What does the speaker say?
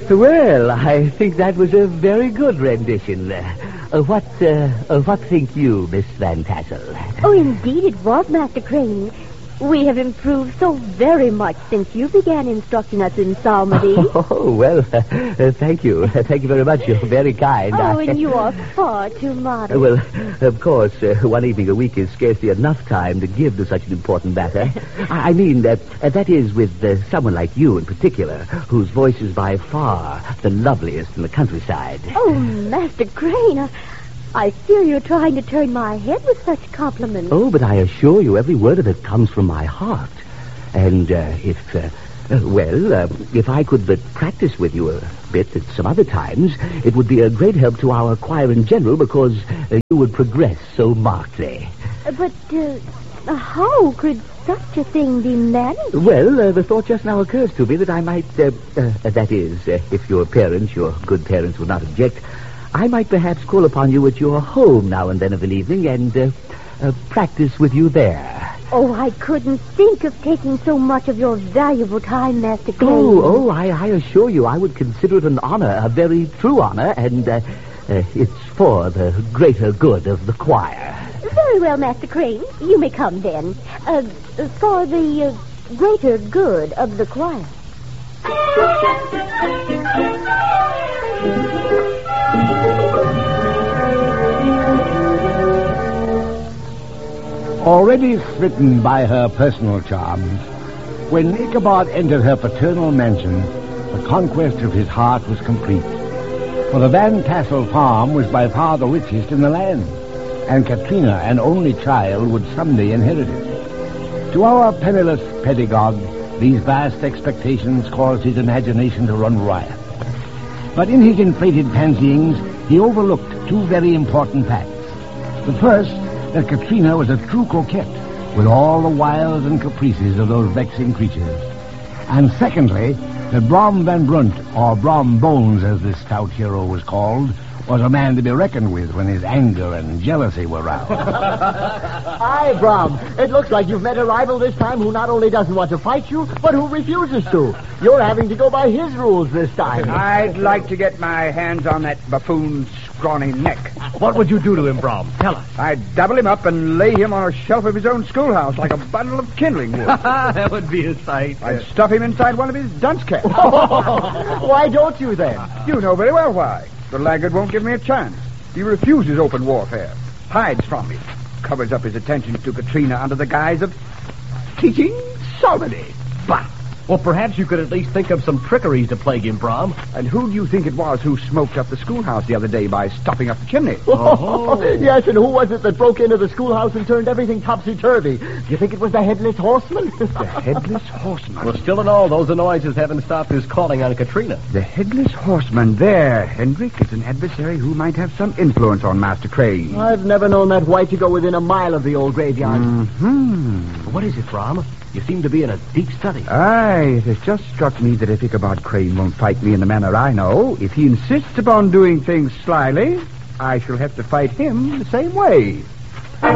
Well, I think that was a very good rendition. What think you, Miss Van Tassel? Oh, indeed it was, Master Crane. We have improved so very much since you began instructing us in psalmody. Oh, well, thank you. Thank you very much. You're very kind. Oh, and you are far too modest. Well, of course, one evening a week is scarcely enough time to give to such an important matter. I mean, that is with someone like you in particular, whose voice is by far the loveliest in the countryside. Oh, Master Crane, I fear you're trying to turn my head with such compliments. Oh, but I assure you every word of it comes from my heart. And if I could but practice with you a bit at some other times, it would be a great help to our choir in general because you would progress so markedly. But how could such a thing be managed? Well, the thought just now occurs to me that I might, that is, if your good parents would not object, I might perhaps call upon you at your home now and then of an evening and practice with you there. Oh, I couldn't think of taking so much of your valuable time, Master Crane. Oh, I assure you I would consider it an honor, a very true honor, and it's for the greater good of the choir. Very well, Master Crane. You may come then. For the greater good of the choir. Already smitten by her personal charms, when Ichabod entered her paternal mansion, the conquest of his heart was complete. For the Van Tassel farm was by far the richest in the land, and Katrina, an only child, would someday inherit it. To our penniless pedagogue, these vast expectations caused his imagination to run riot. But in his inflated fancyings, he overlooked two very important facts. The first, that Katrina was a true coquette, with all the wiles and caprices of those vexing creatures. And secondly, that Brom Van Brunt, or Brom Bones as this stout hero was called, was a man to be reckoned with when his anger and jealousy were roused. Aye, Brom. It looks like you've met a rival this time who not only doesn't want to fight you, but who refuses to. You're having to go by his rules this time. I'd like to get my hands on that buffoon's scrawny neck. What would you do to him, Brom? Tell us. I'd double him up and lay him on a shelf of his own schoolhouse like a bundle of kindling wood. That would be a sight. I'd stuff him inside one of his dunce caps. Why don't you, then? You know very well why. The laggard won't give me a chance. He refuses open warfare, hides from me, covers up his attentions to Katrina under the guise of teaching psalmody. Bah! Well, perhaps you could at least think of some trickeries to plague him, Brom. And who do you think it was who smoked up the schoolhouse the other day by stopping up the chimney? Oh. Yes, and who was it that broke into the schoolhouse and turned everything topsy-turvy? Do you think it was the Headless Horseman? The Headless Horseman? Well, still in all, those annoyances haven't stopped his calling on Katrina. The Headless Horseman there, Hendrik, is an adversary who might have some influence on Master Crane. I've never known that white to go within a mile of the old graveyard. Mm-hmm. What is it, Brom? You seem to be in a deep study. Aye, it has just struck me that if Ichabod Crane won't fight me in the manner I know, if he insists upon doing things slyly, I shall have to fight him the same way.